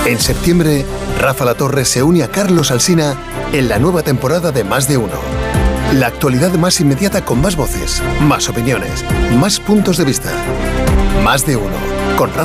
En septiembre, Rafa La Torre se une a Carlos Alsina en la nueva temporada de Más de Uno. La actualidad más inmediata con más voces, más opiniones, más puntos de vista. Más de Uno, con Rafa